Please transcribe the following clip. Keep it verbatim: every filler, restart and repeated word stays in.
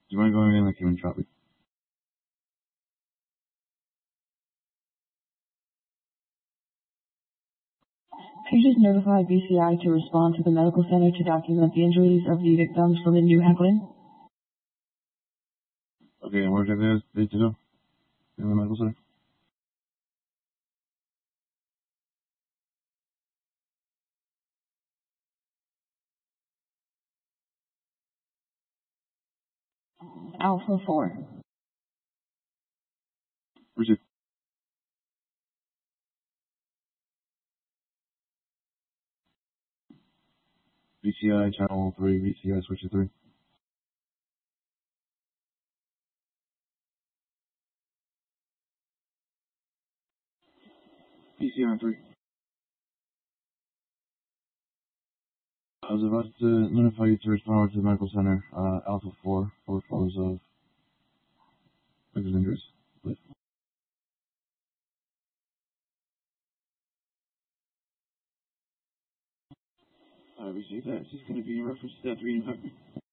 you want to go in like human traffic? Pages notify B C I to respond to the medical center to document the injuries of the victims from the New Hampton. Okay, and where's everything else to go? In the medical center? Alpha four. Receive. B C I channel three, B C I switch to three. B C I on three. I was about to notify you to respond to the medical center, uh, Alpha four, for photos of victims' injuries. Please. I received that. This is going to be in reference to that three New Hampton.